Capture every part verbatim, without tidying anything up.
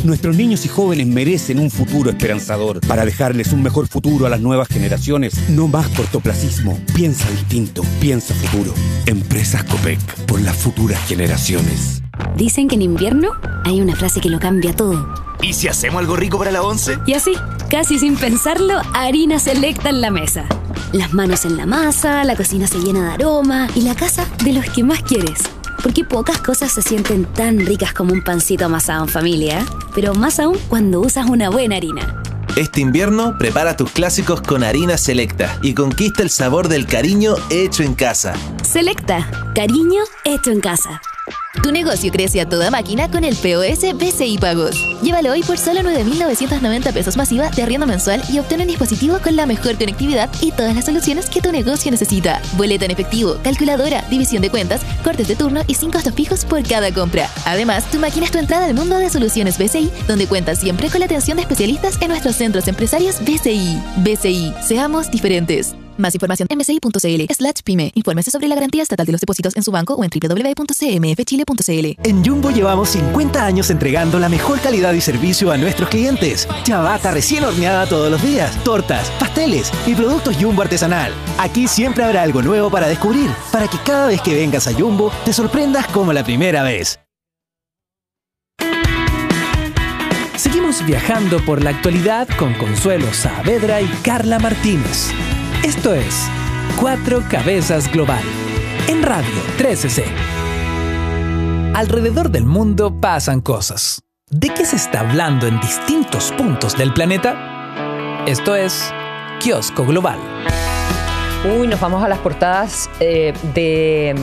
Nuestros niños y jóvenes merecen un futuro esperanzador. Para dejarles un mejor futuro a las nuevas generaciones, no más cortoplacismo. Piensa distinto, piensa futuro. Empresas Copec, por las futuras generaciones. Dicen que en invierno hay una frase que lo cambia todo. ¿Y si hacemos algo rico para la once? Y así, casi sin pensarlo, harina selecta en la mesa. Las manos en la masa, la cocina se llena de aroma y la casa de los que más quieres. Porque pocas cosas se sienten tan ricas como un pancito amasado en familia, pero más aún cuando usas una buena harina. Este invierno, prepara tus clásicos con harina Selecta y conquista el sabor del cariño hecho en casa. Selecta, cariño hecho en casa. Tu negocio crece a toda máquina con el P O S B C I Pagos. Llévalo hoy por solo nueve mil novecientos noventa pesos masiva de arriendo mensual y obtén un dispositivo con la mejor conectividad y todas las soluciones que tu negocio necesita. Boleta en efectivo, calculadora, división de cuentas, cortes de turno y sin costos fijos por cada compra. Además, tu máquina es tu entrada al mundo de soluciones B C I, donde cuentas siempre con la atención de especialistas en nuestros centros empresarios B C I. B C I, seamos diferentes. Más información en bci.cl slash pyme. Infórmese sobre la garantía estatal de los depósitos en su banco o en doble u doble u doble u punto c m f chile punto c l. En Jumbo llevamos cincuenta años entregando la mejor calidad y servicio a nuestros clientes. Ciabatta recién horneada todos los días, tortas, pasteles y productos Jumbo artesanal. Aquí siempre habrá algo nuevo para descubrir, para que cada vez que vengas a Jumbo te sorprendas como la primera vez. Seguimos viajando por la actualidad con Consuelo Saavedra y Carla Martínez. Esto es Cuatro Cabezas Global, en Radio trece ce. Alrededor del mundo pasan cosas. ¿De qué se está hablando en distintos puntos del planeta? Esto es Kiosco Global. Uy, nos vamos a las portadas eh, de,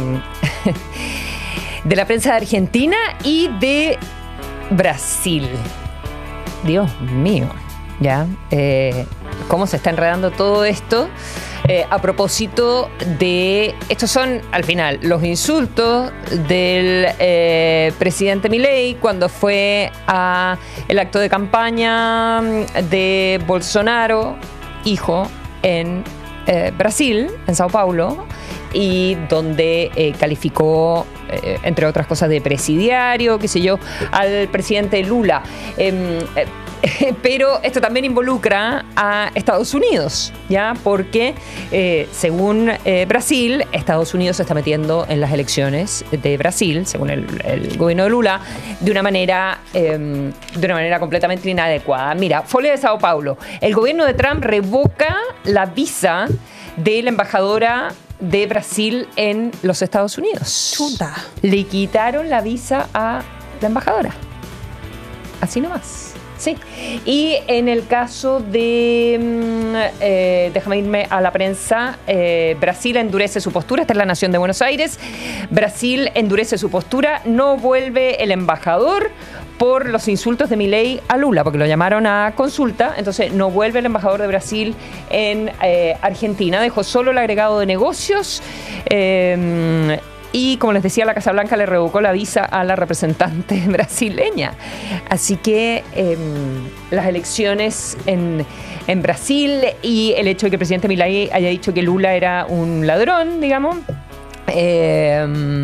de la prensa de Argentina y de Brasil. Dios mío, ¿ya? Eh, ¿Cómo se está enredando todo esto? Eh, a propósito de... Estos son, al final, los insultos del eh, presidente Milei cuando fue a el acto de campaña de Bolsonaro, hijo, en eh, Brasil, en Sao Paulo, y donde eh, calificó, eh, entre otras cosas, de presidiario, qué sé yo, al presidente Lula. Eh, eh, Pero esto también involucra a Estados Unidos, ¿ya? Porque eh, según eh, Brasil, Estados Unidos se está metiendo en las elecciones de Brasil, según el, el gobierno de Lula, de una manera eh, de una manera completamente inadecuada. Mira, Folha de Sao Paulo. El gobierno de Trump revoca la visa de la embajadora de Brasil en los Estados Unidos. Chuta. Le quitaron la visa a la embajadora. Así nomás. Sí, y en el caso de, eh, déjame irme a la prensa, eh, Brasil endurece su postura, esta es La Nación de Buenos Aires, Brasil endurece su postura, no vuelve el embajador por los insultos de Milei a Lula, porque lo llamaron a consulta, entonces no vuelve el embajador de Brasil en eh, Argentina, dejó solo el agregado de negocios. Eh, Y, como les decía, la Casa Blanca le revocó la visa a la representante brasileña. Así que eh, las elecciones en, en Brasil y el hecho de que el presidente Milei haya dicho que Lula era un ladrón, digamos, eh,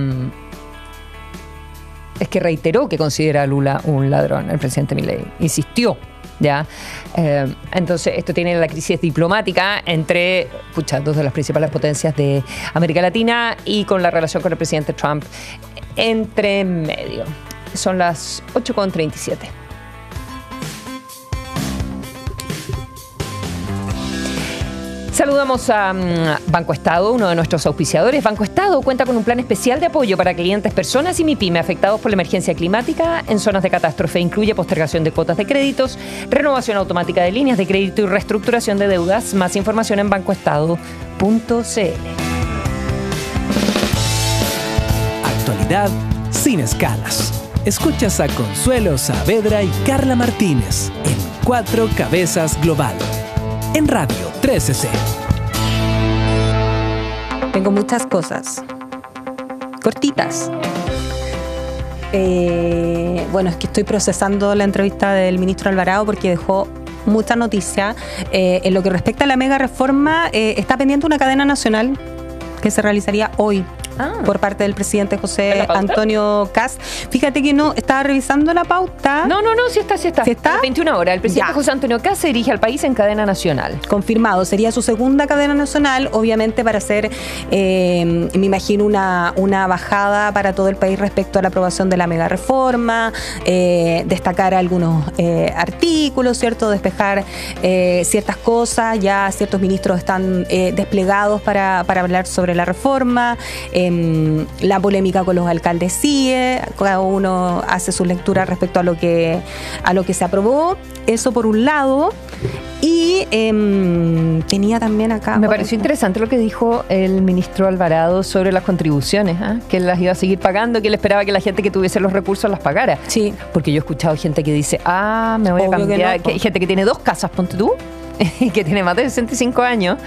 es que reiteró que considera a Lula un ladrón, el presidente Milei. Insistió. ¿Ya? Eh, entonces esto tiene la crisis diplomática entre pucha, dos de las principales potencias de América Latina y con la relación con el presidente Trump entre medio. Son las ocho con treinta y siete. Saludamos a um, Banco Estado, uno de nuestros auspiciadores. Banco Estado cuenta con un plan especial de apoyo para clientes, personas y MIPYME afectados por la emergencia climática en zonas de catástrofe. Incluye postergación de cuotas de créditos, renovación automática de líneas de crédito y reestructuración de deudas. Más información en banco estado punto c l. Actualidad sin escalas. Escuchas a Consuelo Saavedra y Carla Martínez en Cuatro Cabezas Global, en Radio trece ce. Tengo muchas cosas cortitas. Eh, bueno, es que estoy procesando la entrevista del ministro Alvarado porque dejó mucha noticia. Eh, en lo que respecta a la mega reforma, eh, está pendiente una cadena nacional que se realizaría hoy. ah. por parte del presidente José Antonio Kast. Fíjate que no, estaba revisando la pauta. No, no, no, sí está, sí está. ¿Sí está? A las veintiuna horas. El presidente Ya. José Antonio Kast se dirige al país en cadena nacional. Confirmado, sería su segunda cadena nacional, obviamente para hacer, eh, me imagino, una, una bajada para todo el país respecto a la aprobación de la mega reforma, eh, destacar algunos eh, artículos, ¿cierto? Despejar eh, ciertas cosas, ya ciertos ministros están eh, desplegados para, para hablar sobre la reforma, eh, la polémica con los alcaldes sigue, cada uno hace su lectura respecto a lo que, a lo que se aprobó, eso por un lado. Y eh, tenía también acá... Me pareció interesante lo que dijo el ministro Alvarado sobre las contribuciones, ¿eh? Que él las iba a seguir pagando, que él esperaba que la gente que tuviese los recursos las pagara. Sí. Porque yo he escuchado gente que dice, ah, me voy Obvio a cambiar. que no, que hay gente que tiene dos casas, ponte tú, que tiene más de sesenta y cinco años,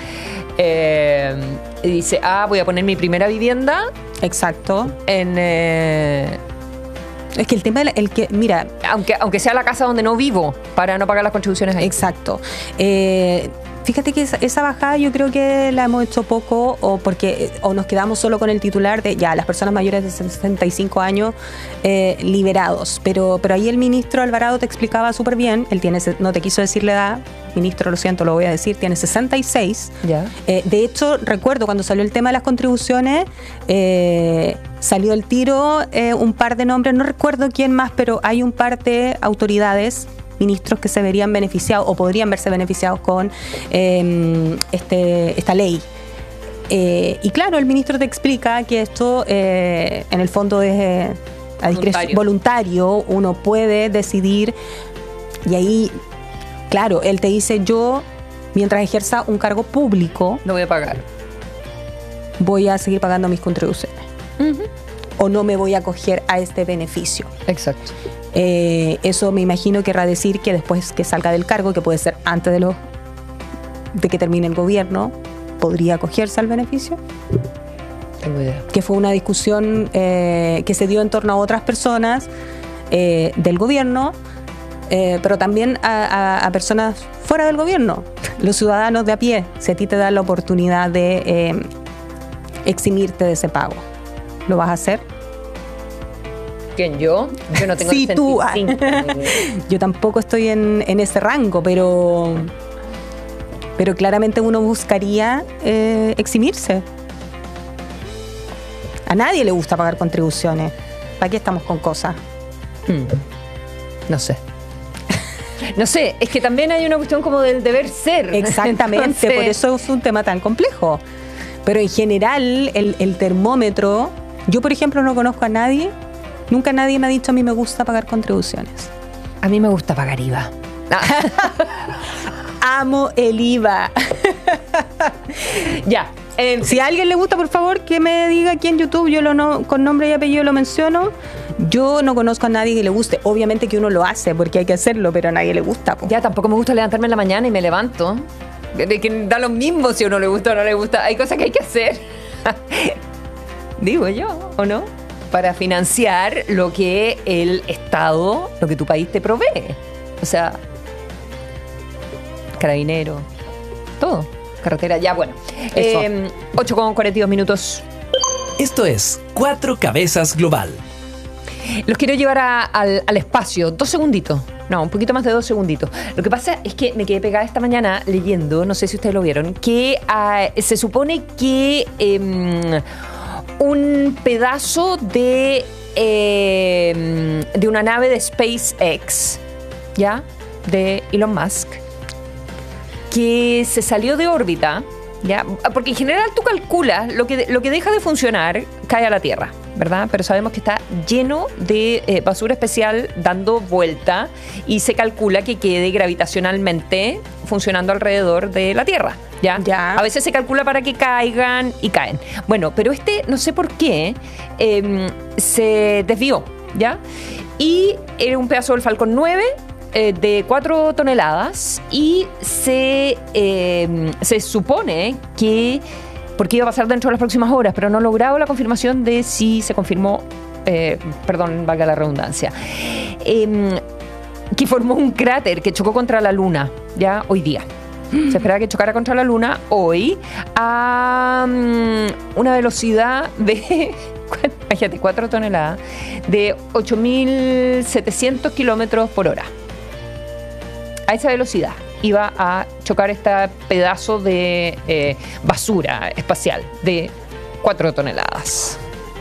eh, y dice, ah, voy a poner mi primera vivienda. Exacto. En... Eh, Es que el tema, el que, mira... Aunque, aunque sea la casa donde no vivo, para no pagar las contribuciones ahí. Exacto. Eh, fíjate que esa, esa bajada yo creo que la hemos hecho poco, o porque o nos quedamos solo con el titular de ya las personas mayores de sesenta y cinco años eh, liberados. Pero, pero ahí el ministro Alvarado te explicaba súper bien, él tiene, no te quiso decir la edad, ministro, lo siento, lo voy a decir, tiene sesenta y seis. Ya. Eh, de hecho, recuerdo cuando salió el tema de las contribuciones, eh, salió el tiro eh, un par de nombres, no recuerdo quién más, pero hay un par de autoridades, ministros que se verían beneficiados o podrían verse beneficiados con eh, este, esta ley. Eh, y claro, el ministro te explica que esto eh, en el fondo es eh, a discreción, voluntario, uno puede decidir, y ahí, claro, él te dice, yo, mientras ejerza un cargo público, no voy a pagar. Voy a seguir pagando mis contribuciones. Uh-huh. O no me voy a acoger a este beneficio. Exacto. Eh, eso me imagino querrá decir que después que salga del cargo, que puede ser antes de, lo, de que termine el gobierno, podría acogerse al beneficio. Tengo idea. Que fue una discusión eh, que se dio en torno a otras personas eh, del gobierno, eh, pero también a, a, a personas fuera del gobierno, los ciudadanos de a pie, si a ti te da la oportunidad de eh, eximirte de ese pago. ¿Lo vas a hacer? ¿Quién, yo? Yo no tengo sí, tú. sesenta y cinco. Yo tampoco estoy en, en ese rango, pero, pero claramente uno buscaría eh, eximirse. A nadie le gusta pagar contribuciones. ¿Para qué estamos con cosas? Hmm. No sé. No sé, es que también hay una cuestión como del deber ser. Exactamente, Entonces... por eso es un tema tan complejo. Pero en general, el, el termómetro... Yo, por ejemplo, no conozco a nadie, nunca nadie me ha dicho a mí me gusta pagar contribuciones. A mí me gusta pagar I V A. Amo el I V A. Ya. Eh, si a alguien le gusta, por favor, que me diga aquí en YouTube, yo lo no, con nombre y apellido lo menciono. Yo no conozco a nadie que le guste. Obviamente que uno lo hace porque hay que hacerlo, pero a nadie le gusta. Po. Ya, tampoco me gusta levantarme en la mañana y me levanto. De que da lo mismo si a uno le gusta o no le gusta. Hay cosas que hay que hacer. Digo yo, ¿o no? Para financiar lo que el Estado, lo que tu país te provee. O sea, carabinero, todo. Carretera, ya, bueno. Eh, ocho con cuarenta y dos minutos. Esto es Cuatro Cabezas Global. Los quiero llevar a, al, al espacio. Dos segunditos. No, un poquito más de dos segunditos. Lo que pasa es que me quedé pegada esta mañana leyendo, no sé si ustedes lo vieron, que uh, se supone que eh, un pedazo de, eh, de una nave de SpaceX, ¿ya? De Elon Musk, que se salió de órbita, ¿ya? Porque en general tú calculas lo que, lo que deja de funcionar cae a la Tierra, ¿verdad? Pero sabemos que está lleno de eh, basura especial dando vuelta y se calcula que quede gravitacionalmente funcionando alrededor de la Tierra, ¿ya? Ya. A veces se calcula para que caigan y caen. Bueno, pero este, no sé por qué, eh, se desvió, ¿ya? Y era un pedazo del Falcon nueve, Eh, de cuatro toneladas y se, eh, se supone que, porque iba a pasar dentro de las próximas horas, pero no he logrado la confirmación de si se confirmó, eh, perdón, valga la redundancia, eh, que formó un cráter que chocó contra la Luna, ya hoy día. Se esperaba que chocara contra la Luna hoy a um, una velocidad de, imagínate, cuatro toneladas, de ocho mil setecientos kilómetros por hora. A esa velocidad iba a chocar este pedazo de eh, basura espacial de cuatro toneladas.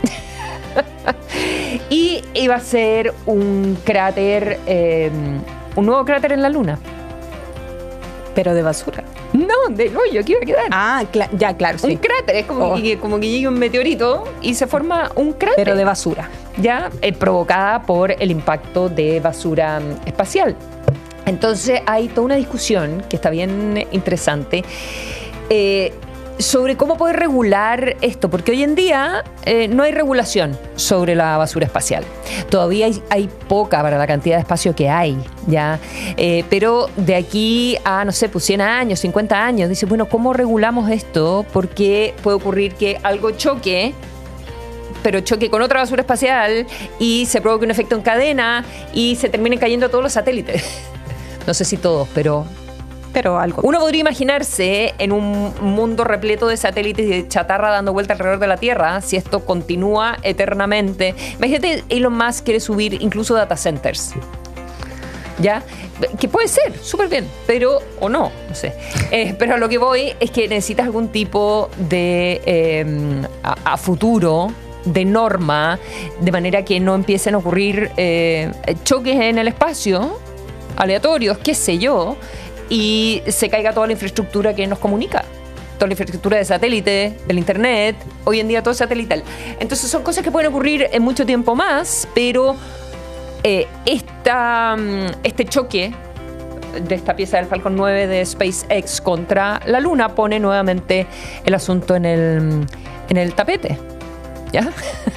Y iba a ser un cráter, eh, un nuevo cráter en la Luna. Pero de basura. No, del hoyo que iba a quedar. Ah, cl- ya, claro, sí. Un cráter, es como, Oh. que, como que llegue un meteorito y se forma un cráter. Pero de basura. Ya eh, provocada por el impacto de basura mm, espacial. Entonces hay toda una discusión que está bien interesante eh, sobre cómo poder regular esto, porque hoy en día eh, no hay regulación sobre la basura espacial. Todavía hay, hay poca para la cantidad de espacio que hay, ¿ya? Eh, pero de aquí a, no sé, pues cien años, cincuenta años, dice, bueno, ¿cómo regulamos esto? Porque puede ocurrir que algo choque, pero choque con otra basura espacial y se provoque un efecto en cadena y se terminen cayendo todos los satélites. No sé si todos, pero... Pero algo. Uno podría imaginarse en un mundo repleto de satélites y de chatarra dando vuelta alrededor de la Tierra, si esto continúa eternamente. Imagínate, Elon Musk quiere subir incluso data centers. ¿Ya? Que puede ser, súper bien, pero, o no, no sé. Eh, pero a lo que voy es que necesitas algún tipo de, eh, a, a futuro, de norma, de manera que no empiecen a ocurrir eh, choques en el espacio, aleatorios, qué sé yo, y se caiga toda la infraestructura que nos comunica. Toda la infraestructura de satélite, del internet, hoy en día todo es satelital. Entonces son cosas que pueden ocurrir en mucho tiempo más, pero eh, esta, este choque de esta pieza del Falcon nueve de SpaceX contra la Luna pone nuevamente el asunto en el, en el tapete. ¿Ya?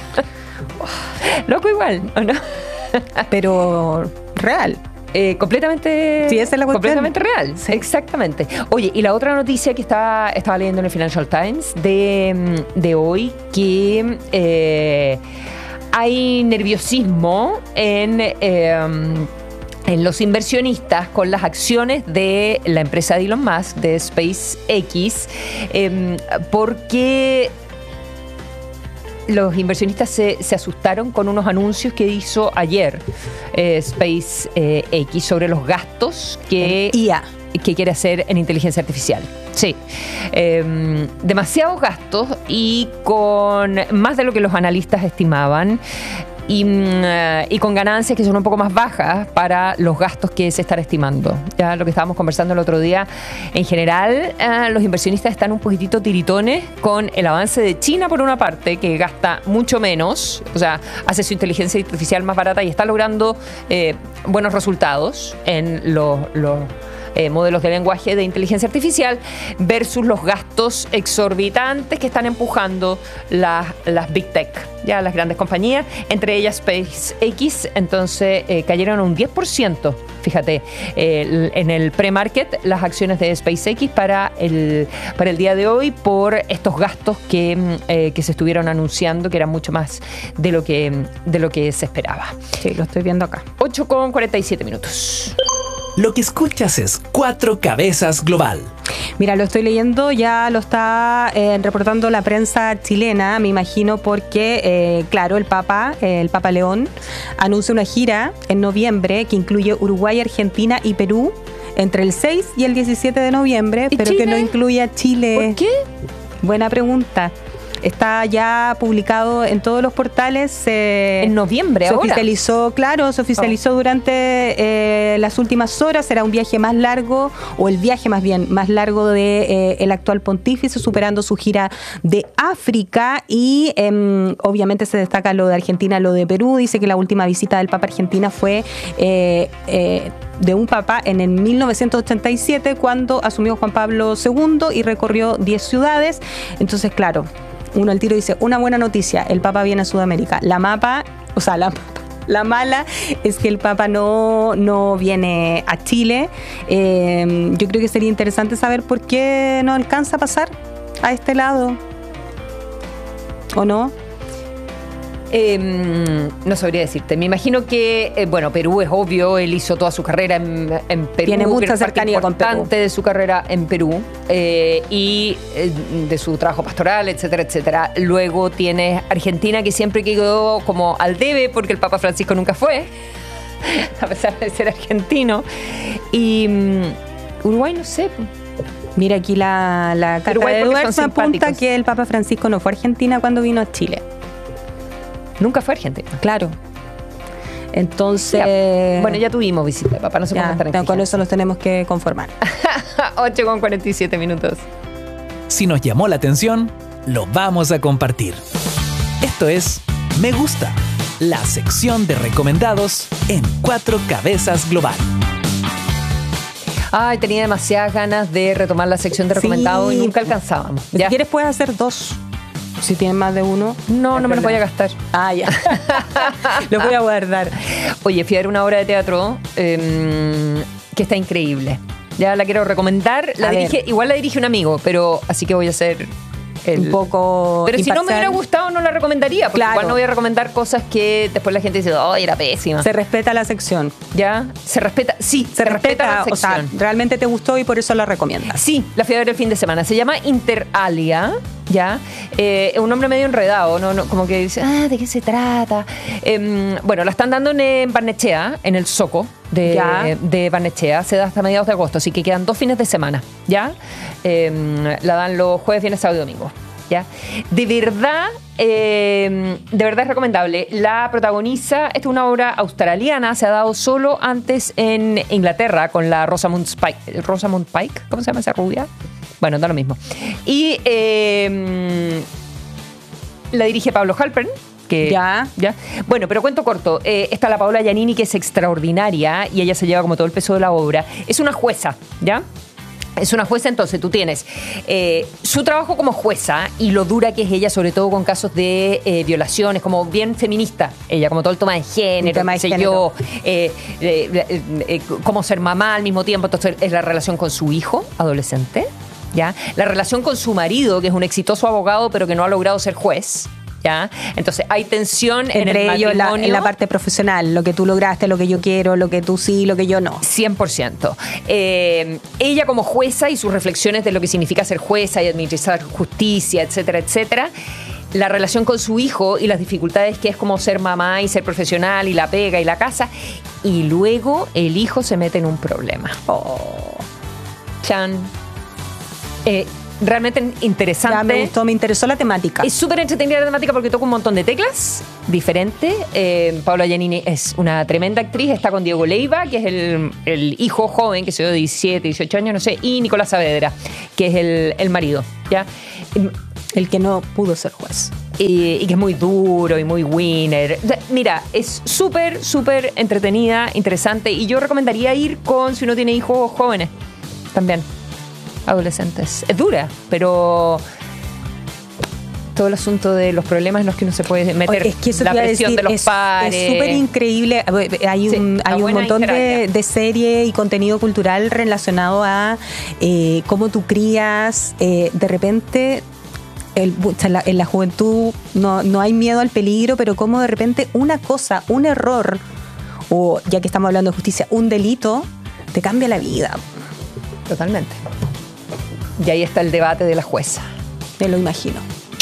Loco igual, ¿o no? Pero real. Eh, completamente, sí, esa es la cuestión. Completamente real, sí. Exactamente. Oye, y la otra noticia que estaba, estaba leyendo en el Financial Times de, de hoy, que eh, hay nerviosismo en... Eh, en los inversionistas con las acciones de la empresa de Elon Musk, de SpaceX, eh, porque los inversionistas se, se asustaron con unos anuncios que hizo ayer eh, SpaceX eh, sobre los gastos que, I A. que quiere hacer en inteligencia artificial. Sí, eh, demasiados gastos y con más de lo que los analistas estimaban. Y, uh, y con ganancias que son un poco más bajas para los gastos que se están estimando. Ya lo que estábamos conversando el otro día, en general uh, los inversionistas están un poquitito tiritones con el avance de China por una parte, que gasta mucho menos, o sea, hace su inteligencia artificial más barata y está logrando eh, buenos resultados en los... los Eh, modelos de lenguaje de inteligencia artificial versus los gastos exorbitantes que están empujando las, las Big Tech, ya las grandes compañías, entre ellas SpaceX. Entonces eh, cayeron un diez por ciento, fíjate, eh, en el pre-market las acciones de SpaceX para el, para el día de hoy por estos gastos que, eh, que se estuvieron anunciando, que eran mucho más de lo que, de lo que se esperaba. Sí, lo estoy viendo acá. ocho con cuarenta y siete minutos. Lo que escuchas es Cuatro Cabezas Global. Mira, lo estoy leyendo, ya lo está eh, reportando la prensa chilena, me imagino, porque, eh, claro, el Papa, eh, el Papa León, anuncia una gira en noviembre que incluye Uruguay, Argentina y Perú entre el seis y el diecisiete de noviembre, pero Chile? que no incluye a Chile. ¿Por qué? Buena pregunta. Está ya publicado en todos los portales. Eh, en noviembre, se ahora. oficializó, claro, se oficializó oh. durante eh, las últimas horas. Será un viaje más largo, o el viaje más bien, más largo de eh, el actual pontífice, superando su gira de África. Y eh, obviamente se destaca lo de Argentina, lo de Perú. Dice que la última visita del Papa a Argentina fue eh, eh, de un Papa en el mil novecientos ochenta y siete, cuando asumió Juan Pablo segundo y recorrió diez ciudades. Entonces, claro, uno al tiro dice, una buena noticia, el Papa viene a Sudamérica. La mapa, o sea, la, la mala es que el Papa no, no viene a Chile. Eh, yo creo que sería interesante saber por qué no alcanza a pasar a este lado. ¿O no? Eh, no sabría decirte. Me imagino que, eh, bueno, Perú es obvio. Él hizo toda su carrera en, en Perú. Tiene mucha gran parte cercanía con Perú. importante de su carrera en Perú eh, y eh, de su trabajo pastoral, etcétera, etcétera. Luego tienes Argentina, que siempre quedó como al debe porque el Papa Francisco nunca fue, a pesar de ser argentino. Y um, Uruguay, no sé. Mira aquí la, la carta Uruguay de porque Eduardo son apunta simpáticos. que el Papa Francisco no fue a Argentina cuando vino a Chile. Nunca fue Argentina. Claro. Entonces... Ya. Bueno, ya tuvimos visita de Papa, no se ya, puede estar en con fija. eso nos tenemos que conformar. ocho con cuarenta y siete minutos. Si nos llamó la atención, lo vamos a compartir. Esto es Me Gusta, la sección de recomendados en Cuatro Cabezas Global. Ay, tenía demasiadas ganas de retomar la sección de recomendados Sí. y nunca alcanzábamos. Si ¿Ya? quieres puedes hacer dos. Si tienes más de uno. No, no me los voy a gastar. Ah, ya. Los voy a guardar. Oye, fui a ver una obra de teatro eh, que está increíble. Ya la quiero recomendar. La A dirige, ver. igual la dirige un amigo, pero así que voy a hacer el... Un poco Pero si no me imparcial. hubiera gustado, no la recomendaría. Porque Claro. igual no voy a recomendar cosas que después la gente dice, ¡ay, era pésima! Se respeta la sección. ¿Ya? Se respeta, sí, Se, respeta, la o sea, sección. realmente te gustó y por eso la recomiendas. Sí, la fui a ver el fin de semana. Se llama Interalia, ¿ya? Eh, es un nombre medio enredado, ¿no? No, como que dice, ah, ¿de qué se trata? Eh, bueno, la están dando en, en Barnechea, en el Soco de, Ya. de Barnechea. Se da hasta mediados de agosto, así que quedan dos fines de semana, ¿ya? Eh, la dan los jueves, viernes, sábado y domingo. ¿Ya? De verdad, eh, de verdad es recomendable. La protagoniza, esta es una obra australiana, se ha dado solo antes en Inglaterra con la Rosamund Pike. Rosamund Pike, ¿cómo se llama esa rubia? Bueno, da lo mismo. Y eh, la dirige Pablo Halpern. Que, Ya. ya. Bueno, pero cuento corto. Eh, está la Paola Giannini, que es extraordinaria y ella se lleva como todo el peso de la obra. Es una jueza, ¿ya? Es una jueza, entonces tú tienes eh, su trabajo como jueza y lo dura que es ella, sobre todo con casos de eh, violaciones, como bien feminista, ella, como todo el tema de género, tema de qué sé género. yo, eh, eh, eh, eh, cómo ser mamá al mismo tiempo. Entonces es la relación con su hijo adolescente, ¿ya? La relación con su marido, que es un exitoso abogado pero que no ha logrado ser juez, ¿ya? Entonces hay tensión en el Entre ellos la, matrimonio. en la parte profesional, lo que tú lograste, lo que yo quiero, lo que tú sí, lo que yo no. cien por ciento. Eh, ella como jueza y sus reflexiones de lo que significa ser jueza y administrar justicia, etcétera, etcétera. La relación con su hijo y las dificultades que es como ser mamá y ser profesional y la pega y la casa. Y luego el hijo se mete en un problema. Oh. Chan. Eh, realmente interesante. Ya me gustó, me interesó la temática. Es súper entretenida la temática porque toca un montón de teclas diferentes. Eh, Paola Giannini es una tremenda actriz. Está con Diego Leiva, que es el, el hijo joven, que se dio de diecisiete, dieciocho años, no sé, y Nicolás Saavedra, que es el, el marido, ¿ya? El que no pudo ser juez. Y, y que es muy duro y muy winner. O sea, mira, es súper, súper entretenida, interesante. Y yo recomendaría ir con, si uno tiene hijos jóvenes, también. Adolescentes. Es dura, pero todo el asunto de los problemas en los que uno se puede meter, Oye, es que eso la te iba a presión decir, de los es, pares. Es súper increíble. Hay Sí, un, está hay un buena montón de, Interalia. de series y contenido cultural relacionado a eh, cómo tú crías. Eh, de repente, el, en, la, en la juventud no, no hay miedo al peligro, pero cómo de repente una cosa, un error, o ya que estamos hablando de justicia, un delito, te cambia la vida. Totalmente. Y ahí está el debate de la jueza. Me lo imagino.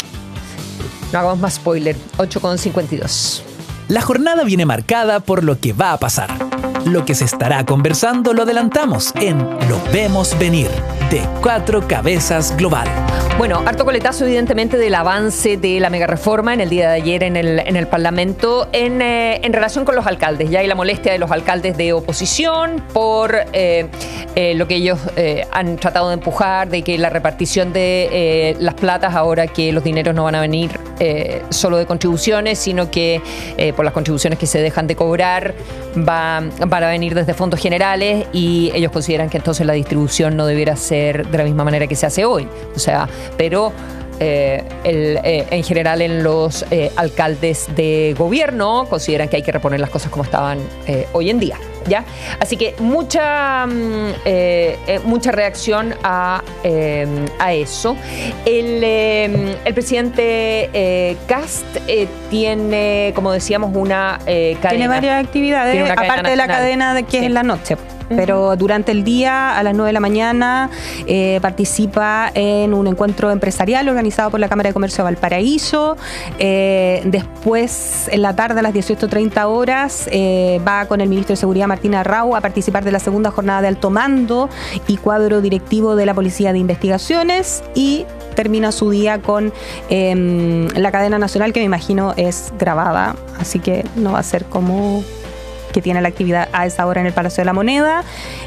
No hagamos más spoiler. ocho con cincuenta y dos. La jornada viene marcada por lo que va a pasar. Lo que se estará conversando lo adelantamos en Lo Vemos Venir, de Cuatro Cabezas Global. Bueno, harto coletazo evidentemente del avance de la megareforma en el día de ayer en el, en el Parlamento en, eh, en relación con los alcaldes. Ya hay la molestia de los alcaldes de oposición por eh, eh, lo que ellos eh, han tratado de empujar, de que la repartición de eh, las platas, ahora que los dineros no van a venir eh, solo de contribuciones, sino que eh, por las contribuciones que se dejan de cobrar va, van a venir desde fondos generales, y ellos consideran que entonces la distribución no debiera ser de la misma manera que se hace hoy. O sea, pero eh, el, eh, en general en los eh, alcaldes de gobierno consideran que hay que reponer las cosas como estaban eh, hoy en día. ¿ya? Así que mucha, eh, eh, mucha reacción a, eh, a eso. El, eh, el presidente eh, Kast eh, tiene, como decíamos, una eh, cadena. Tiene varias actividades, Tiene una cadena aparte de la nacional. cadena de que Sí. es en la noche. Pero durante el día, a las nueve de la mañana, eh, participa en un encuentro empresarial organizado por la Cámara de Comercio de Valparaíso. Eh, después, en la tarde, a las dieciocho treinta horas, eh, va con el ministro de Seguridad, Martín Arrau, a participar de la segunda jornada de alto mando y cuadro directivo de la Policía de Investigaciones. Y termina su día con eh, la cadena nacional, que me imagino es grabada. Así que no va a ser como... que tiene la actividad a esa hora en el Palacio de la Moneda.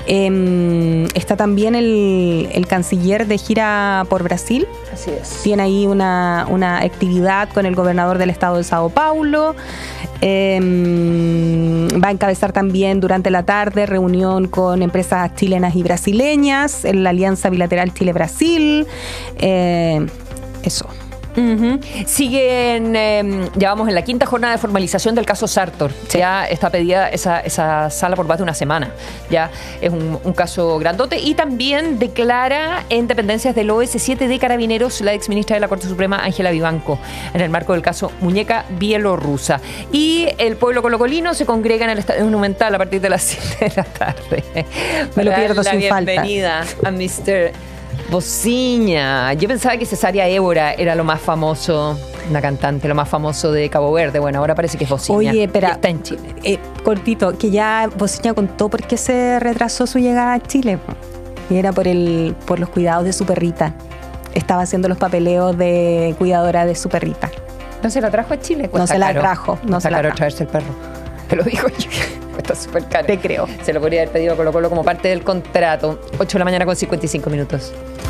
Eh, está también el, el canciller de gira por Brasil. Así es. Tiene ahí una, una actividad con el gobernador del estado de Sao Paulo. Eh, va a encabezar también durante la tarde reunión con empresas chilenas y brasileñas en la Alianza Bilateral Chile-Brasil. Eh, eso. Uh-huh. Siguen, eh, ya vamos en la quinta jornada de formalización del caso Sartor. Sí. Ya está pedida esa, esa sala por más de una semana. Ya es un, un caso grandote. Y también declara en dependencias del O S siete de Carabineros la exministra de la Corte Suprema, Ángela Vivanco, en el marco del caso Muñeca Bielorrusa. Y el pueblo colocolino se congrega en el Estadio Monumental a partir de las siete de la tarde. Me lo pierdo la sin falta. Bienvenida a mister Bociña. Yo pensaba que Cesárea Évora era lo más famoso, una cantante, lo más famoso de Cabo Verde. Bueno, ahora parece que es Bociña. Oye, espera, está en Chile. Eh, cortito, que ya Bociña contó por qué se retrasó su llegada a Chile. Y era por el, por los cuidados de su perrita. Estaba haciendo los papeleos de cuidadora de su perrita. ¿No se la trajo a Chile? No se la trajo. No Está se la caro trajo. traerse el perro. Te lo digo yo. Está súper caro. Te creo. Se lo podría haber pedido a Colo Colo como parte del contrato. ocho de la mañana con cincuenta y cinco minutos.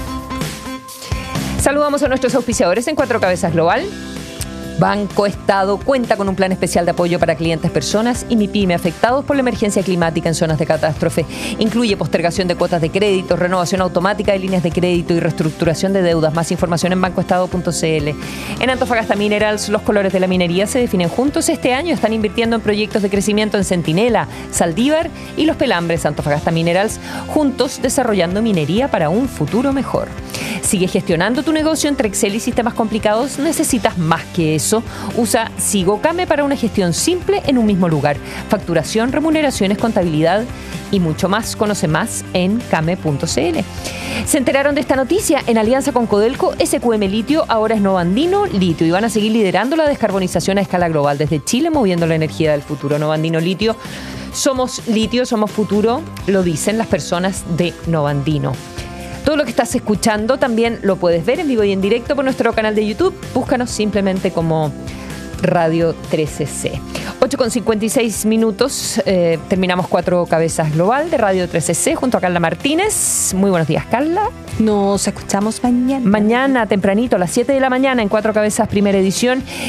Saludamos a nuestros auspiciadores en Cuatro Cabezas Global. Banco Estado cuenta con un plan especial de apoyo para clientes, personas y MIPYME afectados por la emergencia climática en zonas de catástrofe. Incluye postergación de cuotas de crédito, renovación automática de líneas de crédito y reestructuración de deudas. Más información en banco estado punto c l. En Antofagasta Minerals, los colores de la minería se definen juntos. Este año están invirtiendo en proyectos de crecimiento en Centinela, Saldívar y Los Pelambres. Antofagasta Minerals, juntos desarrollando minería para un futuro mejor. Sigue gestionando tu negocio entre Excel y sistemas complicados. Necesitas más que eso. Usa SigoCame para una gestión simple en un mismo lugar. Facturación, remuneraciones, contabilidad y mucho más. Conoce más en came punto c l. Se enteraron de esta noticia en alianza con Codelco. S Q M Litio ahora es Novandino Litio y van a seguir liderando la descarbonización a escala global desde Chile, moviendo la energía del futuro. Novandino Litio. Somos litio, somos futuro, lo dicen las personas de Novandino. Todo lo que estás escuchando también lo puedes ver en vivo y en directo por nuestro canal de YouTube. Búscanos simplemente como Radio trece C. ocho con cincuenta y seis minutos. Eh, terminamos Cuatro Cabezas Global de Radio trece C junto a Carla Martínez. Muy buenos días, Carla. Nos escuchamos mañana. Mañana, tempranito, a las siete de la mañana, en Cuatro Cabezas, primera edición.